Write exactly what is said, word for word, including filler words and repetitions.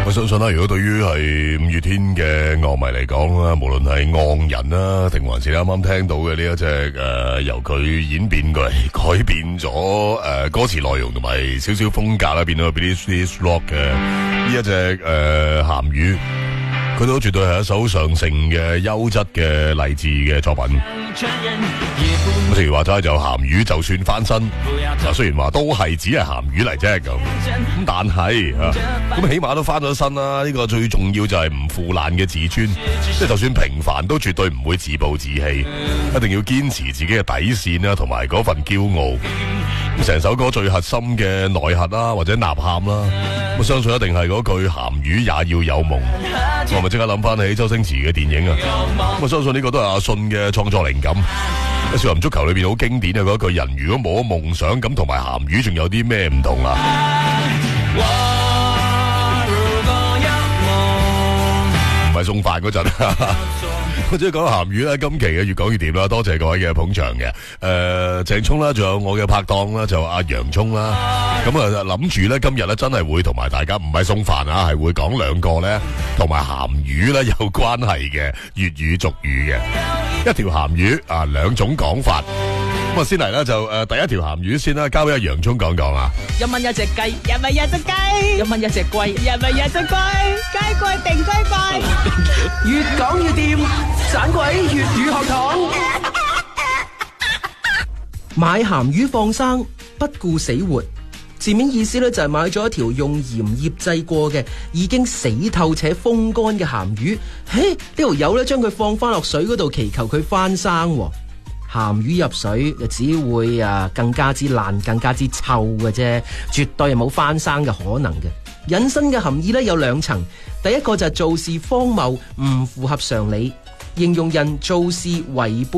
我相信啦，如果對於係五月天嘅樂迷嚟講啦，無論係昂人啦，定還是啱啱聽到嘅呢一隻誒、呃，由佢演變過嚟改變咗誒、呃、歌詞內容同埋少少風格啦，變到 British Rock 嘅呢一隻誒鹹魚，佢都絕對係一首上乘嘅優質嘅勵志嘅作品。咁正如話齋就鹹魚就算翻身，嗱雖然話都係只係鹹魚嚟啫咁，咁但係啊，咁起碼都翻咗身啦。呢個最重要就係唔腐爛嘅自尊，即係就算平凡都絕對唔會自暴自棄，一定要堅持自己嘅底線啦，同埋嗰份驕傲。咁成首歌最核心嘅內核啦，或者吶喊啦，我相信一定係嗰句鹹魚也要有夢。我咪即刻諗翻起周星馳嘅電影啊！我相信呢個都係阿信嘅創作靈感。喺少林足球裏邊好經典嘅嗰句：人如果冇咗夢想，咁同埋鹹魚仲有啲咩唔同啊？唔係送飯嗰陣，我即係講鹹魚咧。今期嘅越講越掂啦，多謝各位嘅捧場嘅。誒、呃，鄭聰啦，仲有我嘅拍檔啦，就阿洋葱啦。咁啊諗住咧，今日咧真係會同埋大家唔係送飯啊，係會講兩個咧同埋鹹魚咧有關係嘅粵語俗語嘅。一條鹹魚啊，兩種講法。咁啊，先嚟啦，就誒、呃、第一條鹹魚先啦，交俾阿洋葱講講啊。 一蚊一隻雞，一蚊一隻雞，一蚊一隻龜，一蚊一隻龜，雞貴定雞貴，越講越掂，盞鬼粵語學堂。買鹹魚放生，不顧死活。字面意思咧就係買咗一條用鹽醃製過嘅，已經死透且風乾嘅鹹魚。嘿，呢條友咧將佢放翻落水嗰度，祈求佢翻生。鹹魚入水就只會啊更加之爛，更加之臭嘅啫，絕對係冇翻生嘅可能嘅。引申嘅含義咧有兩層，第一個就係做事荒謬，唔符合常理，形容人做事違背